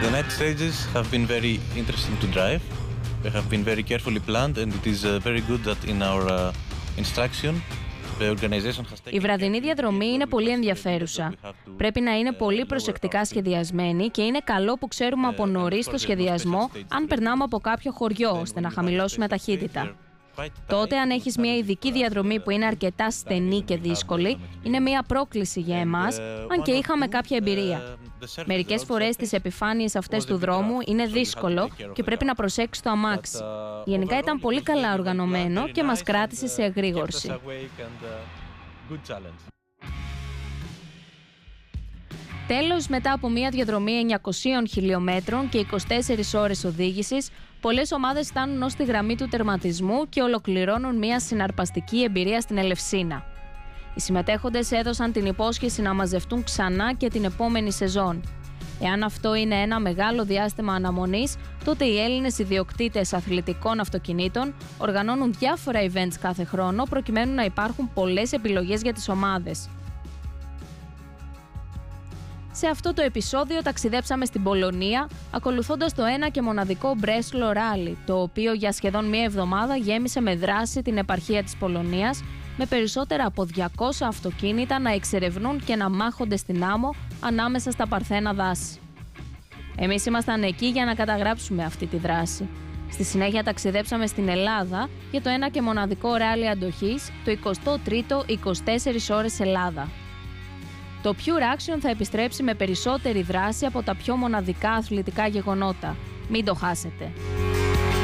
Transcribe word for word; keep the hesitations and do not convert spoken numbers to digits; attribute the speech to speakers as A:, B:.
A: The night stages have been very interesting to drive. They have been very carefully planned and it is uh, very good that in our uh, instruction the organization has taken...
B: Η βραδινή διαδρομή είναι πολύ ενδιαφέρουσα. Πρέπει να είναι πολύ προσεκτικά σχεδιασμένη και είναι καλό που ξέρουμε από νωρίς το σχεδιασμό αν περνάμε από κάποιο χωριό ώστε να χαμηλώσουμε ταχύτητα. Τότε, αν έχεις μια ειδική διαδρομή που είναι αρκετά στενή και δύσκολη, είναι μια πρόκληση για εμάς, αν και είχαμε κάποια εμπειρία. Μερικές φορές στις επιφάνειες αυτές του δρόμου είναι δύσκολο και πρέπει να προσέξεις το αμάξι. Γενικά ήταν πολύ καλά οργανωμένο και μας κράτησε σε εγρήγορση. Τέλος, μετά από μια διαδρομή εννιακοσίων χιλιομέτρων και είκοσι τέσσερις ώρες οδήγησης, πολλές ομάδες φτάνουν ως τη γραμμή του τερματισμού και ολοκληρώνουν μια συναρπαστική εμπειρία στην Ελευσίνα. Οι συμμετέχοντες έδωσαν την υπόσχεση να μαζευτούν ξανά και την επόμενη σεζόν. Εάν αυτό είναι ένα μεγάλο διάστημα αναμονής, τότε οι Έλληνες ιδιοκτήτες αθλητικών αυτοκινήτων οργανώνουν διάφορα events κάθε χρόνο προκειμένου να υπάρχουν πολλές επιλογές για τις ομάδες. Σε αυτό το επεισόδιο ταξιδέψαμε στην Πολωνία, ακολουθώντας το ένα και μοναδικό Μπρέσλο Rally, το οποίο για σχεδόν μία εβδομάδα γέμισε με δράση την επαρχία της Πολωνίας, με περισσότερα από διακόσια αυτοκίνητα να εξερευνούν και να μάχονται στην άμμο ανάμεσα στα παρθένα δάση. Εμείς ήμασταν εκεί για να καταγράψουμε αυτή τη δράση. Στη συνέχεια ταξιδέψαμε στην Ελλάδα για το ένα και μοναδικό ράλι αντοχής, το εικοστό τρίτο είκοσι τέσσερις ώρες Ελλάδα. Το Pure Action θα επιστρέψει με περισσότερη δράση από τα πιο μοναδικά αθλητικά γεγονότα. Μην το χάσετε!